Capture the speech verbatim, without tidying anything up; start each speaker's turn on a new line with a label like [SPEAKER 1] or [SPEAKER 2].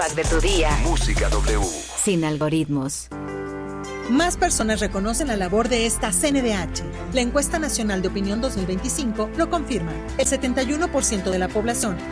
[SPEAKER 1] De tu día.
[SPEAKER 2] Música W.
[SPEAKER 1] Sin algoritmos.
[SPEAKER 3] Más personas reconocen la labor de esta C N D H. La Encuesta Nacional de Opinión dos mil veinticinco lo confirma. El setenta y uno por ciento de la población